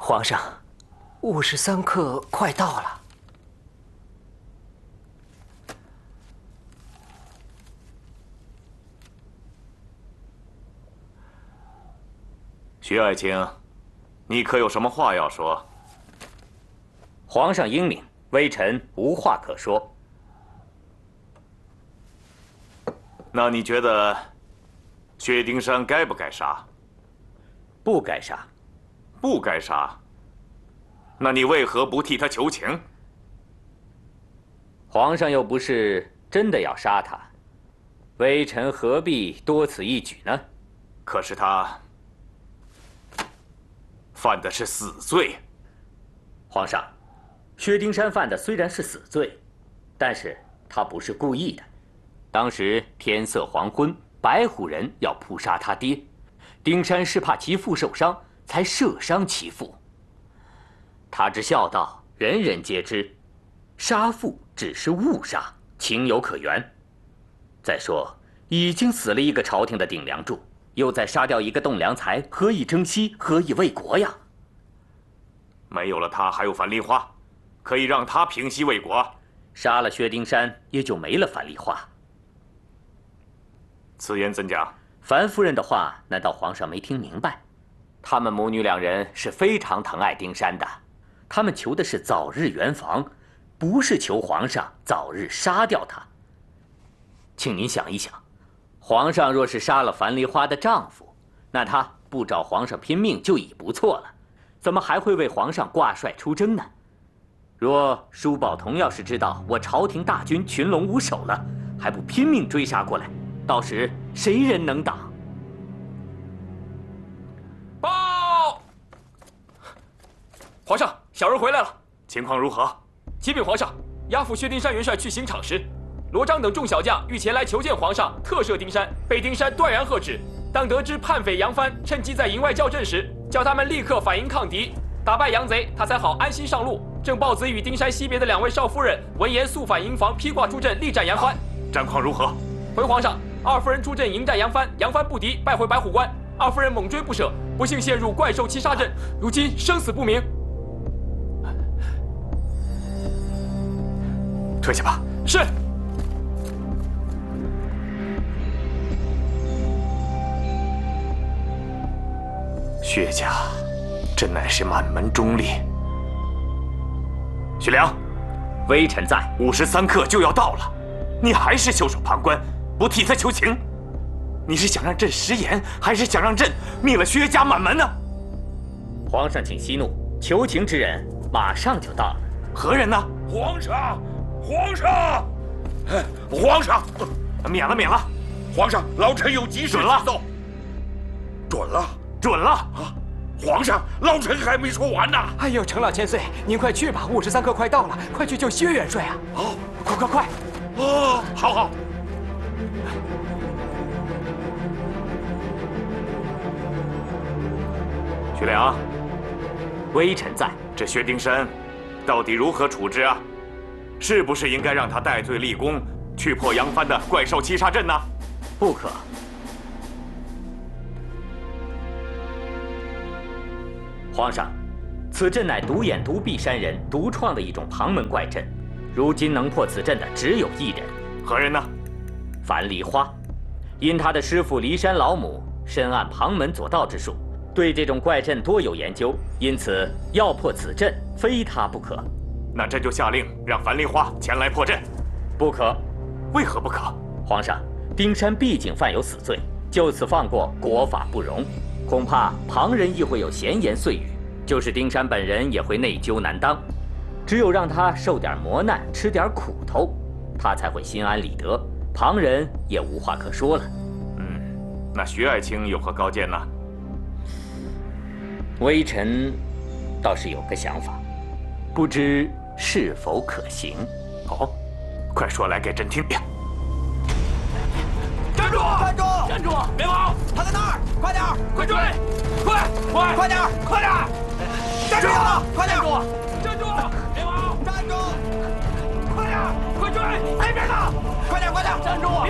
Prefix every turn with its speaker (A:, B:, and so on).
A: 皇上，53刻快到了。
B: 徐爱卿，你可有什么话要说？
C: 皇上英明，微臣无话可说。
B: 那你觉得薛丁山该不该杀？
C: 不该杀。
B: 不该杀。那你为何不替他求情？
C: 皇上又不是真的要杀他，微臣何必多此一举呢？
B: 可是他犯的是死罪。
C: 皇上，薛丁山犯的虽然是死罪，但是他不是故意的。当时天色黄昏，白虎人要扑杀他爹，丁山是怕其父受伤，才射伤其父。他之孝道，人人皆知，杀父只是误杀，情有可原。再说，已经死了一个朝廷的顶梁柱，又再杀掉一个栋梁材，何以征西，何以卫国呀？
B: 没有了他，还有樊梨花，可以让他平息魏国。
C: 杀了薛丁山，也就没了樊梨花。
B: 此言怎讲？
C: 樊夫人的话，难道皇上没听明白？他们母女两人是非常疼爱丁山的，他们求的是早日圆房，不是求皇上早日杀掉他。请您想一想，皇上若是杀了樊梨花的丈夫，那他不找皇上拼命就已不错了，怎么还会为皇上挂帅出征呢？若舒宝同要是知道我朝廷大军群龙无首了，还不拼命追杀过来，到时谁人能挡？
D: 报！皇上，小人回来了。
B: 情况如何？
D: 启禀皇上，押赴薛丁山元帅去刑场时，罗章等众小将欲前来求见皇上，特赦丁山，被丁山断然喝止。当得知叛匪杨帆趁机在营外叫阵时，叫他们立刻反营抗敌，打败洋贼，他才好安心上路。正豹子与丁山西别的2位少夫人闻言速返营房，披挂出阵，力战杨帆。
B: 战况如何？
D: 回皇上，二夫人出阵迎战杨帆，杨帆不敌，败回白虎关。二夫人猛追不舍，不幸陷入怪兽七杀阵，如今生死不明。
B: 退下吧。
D: 是。
B: 薛家真乃是满门忠烈。徐良，
C: 微臣在。
B: 53刻就要到了，你还是袖手旁观，不替他求情？你是想让朕食言，还是想让朕灭了薛家满门呢？
C: 皇上请息怒，求情之人马上就到了。
B: 何人呢？
E: 皇上，皇上，皇上，
B: 免了，免了。
E: 皇上，老臣有急事急奏。准了，
B: 准了
E: 啊！皇上，老臣还没说完呢。
A: 哎呦，程老千岁，您快去吧，53刻快到了，快去救薛元帅啊！
E: 哦，
A: 快！
E: 哦，好。
B: 徐良，
C: 微臣在。
B: 这薛丁山到底如何处置啊？是不是应该让他戴罪立功，去破杨帆的怪兽七杀阵呢？
C: 不可。皇上，此阵乃独眼独臂山人独创的一种旁门怪阵，如今能破此阵的只有一人。
B: 何人呢？
C: 樊梨花，因他的师父骊山老母深谙旁门左道之术，对这种怪阵多有研究，因此要破此阵，非他不可。
B: 那朕就下令让樊梨花前来破阵。
C: 不可。
B: 为何不可？
C: 皇上，丁山毕竟犯有死罪，就此放过，国法不容，恐怕旁人亦会有闲言碎语，就是丁山本人也会内疚难当。只有让他受点磨难，吃点苦头，他才会心安理得，旁人也无话可说了。
B: 那徐爱卿有何高见呢？
C: 微臣倒是有个想法，不知是否可行？
B: 哦，快说来给朕听听。
D: 站住！
A: 站住！
D: 站住！别跑！
A: 他在那儿，快点，
D: 快追！快
A: 点！站住！快点！
D: 站住！别跑！
A: 站住！
D: 快点！快追！那边呢？
A: 快点！
D: 站住！别